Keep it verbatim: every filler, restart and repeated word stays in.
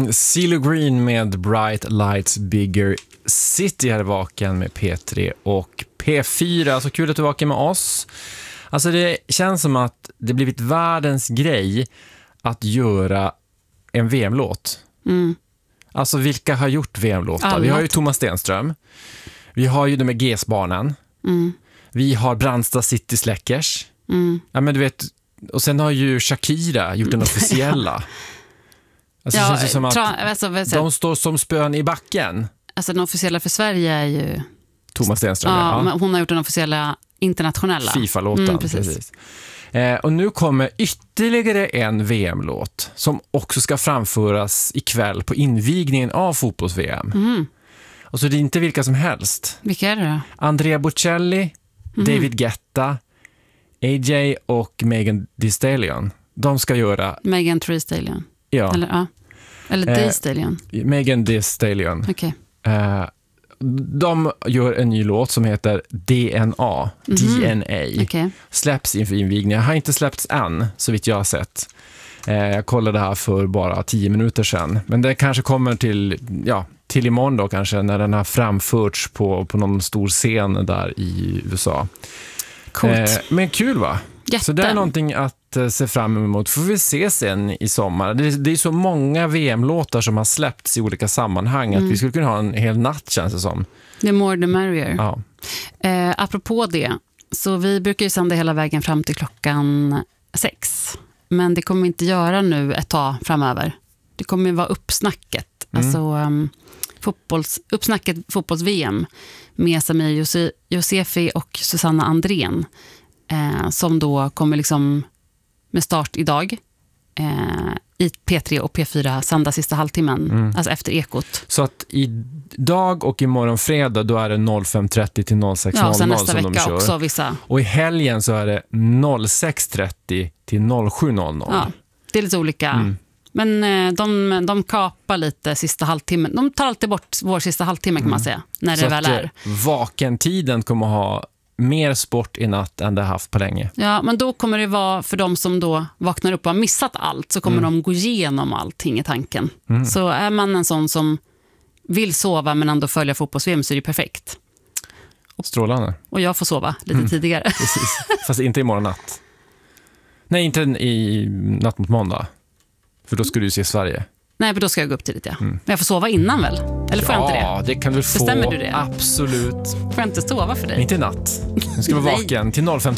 CeeLo Green med Bright Lights Bigger City här vaken med P tre och P fyra. Så kul att du är vaken med oss. Alltså det känns som att det blivit världens grej att göra en V M-låt. Mm. Alltså vilka har gjort V M-låtar? Alla. Vi har ju Thomas Stenström. Vi har ju de med G S-barnen. Mm. Vi har Brandsta City Släckers. Mm. Ja, men du vet, och sen har ju Shakira gjort den officiella. Alltså, Ja, det känns ju som att tra- alltså, vad säger- de står som spön i backen. Alltså den officiella för Sverige är ju... Thomas Stenström, Ja, ja. men hon har gjort den officiella internationella. FIFA-låten, Mm, precis. precis. Eh, och nu kommer ytterligare en V M-låt som också ska framföras ikväll på invigningen av fotbolls-V M. Mm. Och så det är inte vilka som helst. Vilka är det då? Andrea Bocelli, Mm. David Guetta, A J och Megan Thee Stallion. De ska göra... Megan Thee Stallion. Ja, Eller, ja. Eller Eh, Thee Stallion. Megan Thee Stallion. Okej. Eh, de gör en ny låt som heter D N A. Mhm. D N A. Okej. Släpps inför invigningen. Har inte släppts än, så vitt jag har sett. Eh, jag kollade det här för bara tio minuter sedan. Men det kanske kommer till, ja, till imorgon då kanske, när den har framförts på, på någon stor scen där i U S A. Coolt. Eh, men kul, va? Jätte. Så det är någonting att eh, se fram emot. Får vi se sen i sommar. Det, det är så många V M-låtar som har släppts i olika sammanhang att Mm. vi skulle kunna ha en hel natt, känns det som. The more the merrier. Ja. Eh, apropå det, så vi brukar ju sända hela vägen fram till klockan sex. Men det kommer vi inte göra nu ett tag framöver. Det kommer ju vara uppsnacket. Mm. Alltså um, fotbolls, uppsnacket fotbolls-V M med Samir Jose- Josefi och Susanna Andrén. Eh, som då kommer liksom med start idag eh, i P tre och P fyra sända sista halvtimmen, Mm. alltså efter Ekot. Så att idag och imorgon fredag då är det fem trettio till sex Ja, och sen som nästa de vecka kör. också vissa. Och i helgen så är det sex trettio till sju. Ja, det är lite olika. Mm. Men eh, de, de kapar lite sista halvtimmen. De tar alltid bort vår sista halvtimme kan man säga, när Så det väl att, är. eh, vakentiden kommer ha mer sport i natt än det har haft på länge. Ja, men då kommer det vara för de som då vaknar upp och har missat allt, så kommer Mm. de gå igenom allting i tanken. Mm. Så är man en sån som vill sova men ändå följa fotbolls-V M så är det perfekt. Strålande. Och jag får sova lite Mm. tidigare. Precis. Fast inte imorgon natt. Nej, inte i natt mot måndag. För då ska du se Sverige. Nej, för då ska jag gå upp tidigt, ja. Mm. Men jag får sova innan väl? Eller får jag inte det? Ja, det kan du få. Bestämmer du det? Absolut. Får jag inte sova för dig? Men inte i natt. Nu ska du vara Nej. vaken till fem